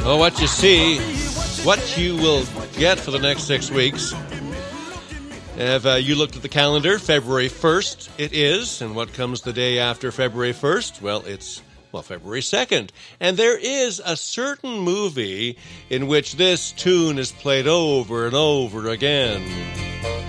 Well, what you see, what you will get for the next 6 weeks. Have you looked at the calendar? February 1st it is. And what comes the day after February 1st? Well, it's February 2nd. And there is a certain movie in which this tune is played over and over again.